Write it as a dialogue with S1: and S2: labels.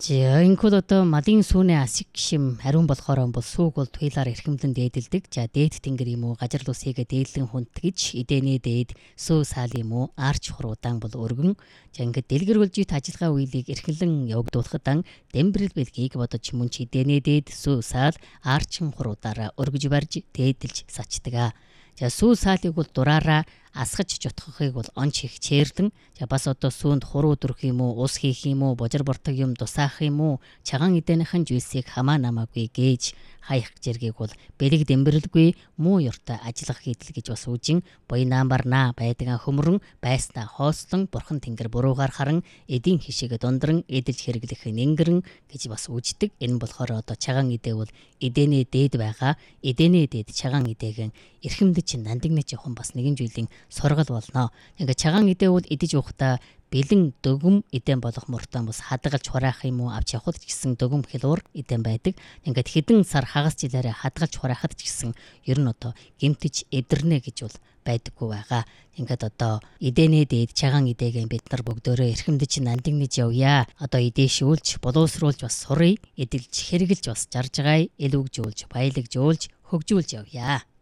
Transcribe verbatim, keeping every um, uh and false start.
S1: За энэ бол одоо малын сүүний асиг гişим ариун болохоор бол сүүг бол туйлаар эрхэмлэн дээдэлдэг. За дээд тэнгэр юм уу гажир лусыгээ дээдлэн хүндгэж эдэнэ дээд сүү саал юм уу арч хуруудаан бол өргөн. За ингээд дэлгэр үлжит ажиллагаа үйлийг эрхлэн явагдуулахад ан дэмбэрэл бэлгийг бодож мөн ч эдэнэ дээд сүү саал арчин хуруудаараа өргөж барьж дээдэлж сачдаг. За сүү саалыг бол дураараа асгаж жутгахыг бол онч их чэрлэн. За бас одоо сүүнд хуруу дүрх юм уу, ус хийх юм уу, божир бортог юм тусаах юм уу, чаган эдэнийхэн зүйлсийг хамаа намаагүй гээж хаях зэргийг бол бэлэг дэмбэрлгүй муу ёртой ажиллах хийдэл гэж бас үжин буйнаан барнаа байдгаа хөмрөн байснаа хоослон бурхан тэнгэр буруугаар харан эдийн хишээгээ дундран эдэлж хэрэглэх нэнгэрэн гэж бас үждэг. Энэ болохоор одоо чаган эдээ бол эдэнэ дээд байгаа. Эдэнэ дээд чаган эдээгэн эрхэмдэж нандинаж явах бас нэгэн зүйлийн сургал болно. Ингээ чаган эдээ бол идэж уухта бэлэн дөгөм эдэн болох муртаа бас хадгалж хураах юм уу авч явхад ч гэсэн дөгөм хэлуур эдэн байдаг. Ингээд хэдэн сар хагас жилээрээ хадгалж хураахад ч гэсэн ер нь одоо гэмтэж эвдэрнэ гэж бол байдаггүй байгаа. Ингээд одоо эдэнэ дээд чаган эдээгээ бид нар бүгдөө эрхэмдэж нандинаж явъя. Одоо эдээшүүлж боловсруулж бас сурыг эдэлж хэрэгжилж бас жарж байгаа. Илүүгжүүлж баялагжуулж хөгжүүлж явъя.